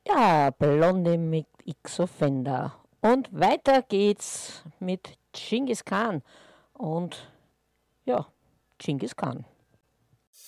Ja, Blonde mit X-Offender. Und weiter geht's mit Genghis Khan. Und ja, Genghis Khan.